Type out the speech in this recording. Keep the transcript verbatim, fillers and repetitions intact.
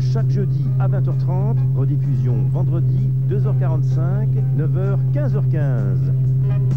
chaque jeudi à vingt heures trente, rediffusion vendredi deux heures quarante-cinq, neuf heures, quinze heures quinze.